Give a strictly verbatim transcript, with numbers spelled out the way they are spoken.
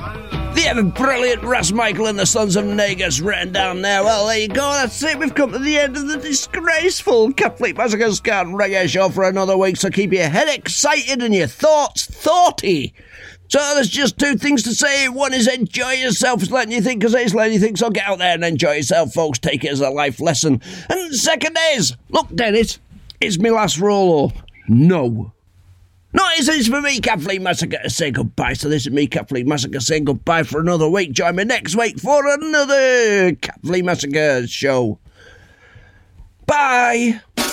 The ever-brilliant Ras Michael and the Sons of Negus written down there. Well, there you go. That's it. We've come to the end of the disgraceful Cat Fleet Massacre Scat and Reggae show for another week, so keep your head excited and your thoughts thoughty. So there's just two things to say. One is enjoy yourself. It's letting you think because it's letting you think, so get out there and enjoy yourself, folks. Take it as a life lesson. And the second is, look, Dennis, it's my last roll-up. No. No, it's, it's for me, Cat Fleet Massacre, to say goodbye. So this is me, Cat Fleet Massacre, saying goodbye for another week. Join me next week for another Cat Fleet Massacre show. Bye.